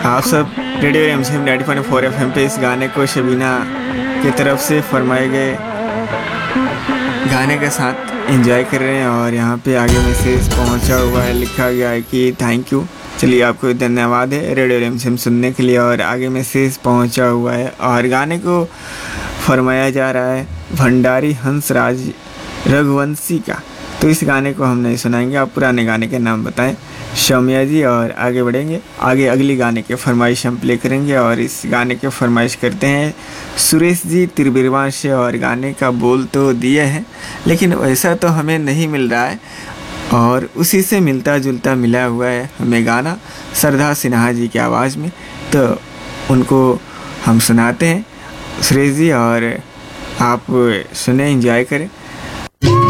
आप सब radio MCM 90.4 FM पे इस गाने को शबीना की तरफ से फरमाए गए गाने के साथ एंजॉय कर रहे हैं। और यहाँ पे आगे मैसेज पहुँचा हुआ है, लिखा गया है कि थैंक यू। चलिए, आपको धन्यवाद है रेडियो एमसीएम सुनने के लिए। और आगे मैसेज पहुँचा हुआ है और गाने को फरमाया जा रहा है भंडारी हंसराज रघुवंशी का। तो इस गाने को हम नहीं सुनाएंगे, आप पुराने गाने के नाम बताएं शौमिया जी, और आगे बढ़ेंगे। आगे अगली गाने के फरमाइश हम प्ले करेंगे और इस गाने के फरमाइश करते हैं सुरेश जी तिरबिरवा से। और गाने का बोल तो दिए हैं लेकिन वैसा तो हमें नहीं मिल रहा है, और उसी से मिलता जुलता मिला हुआ है हमें गाना श्रद्धा सिन्हा जी की आवाज़ में। तो उनको हम सुनाते हैं सुरेश जी, और आप सुने, एंजॉय करें।